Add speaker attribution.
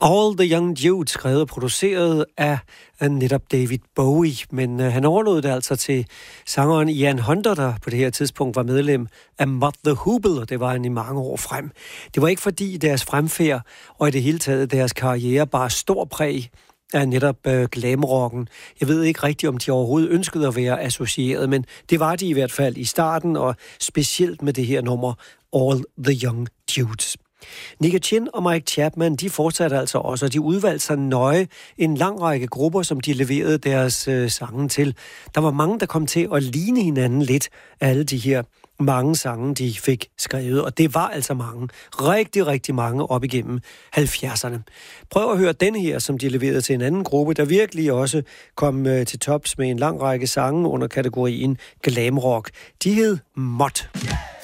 Speaker 1: All the Young Dudes, skrevet og produceret af netop David Bowie, men han overlod det altså til sangeren Ian Hunter, der på det her tidspunkt var medlem af Mother Hoople, og det var han i mange år frem. Det var ikke fordi deres fremfærd og i det hele taget deres karriere bare stor præg af netop glamrocken. Jeg ved ikke rigtigt, om de overhovedet ønskede at være associeret, men det var de i hvert fald i starten, og specielt med det her nummer All the Young Dudes. Nick Chin og Mike Chapman, de fortsatte altså også, og de udvalgte sig nøje en lang række grupper, som de leverede deres sange til. Der var mange, der kom til at ligne hinanden lidt af alle de her mange sange, de fik skrevet, og det var altså mange. Rigtig, rigtig mange op igennem 70'erne. Prøv at høre den her, som de leverede til en anden gruppe, der virkelig også kom til tops med en lang række sange under kategorien glam rock. De hed Mott.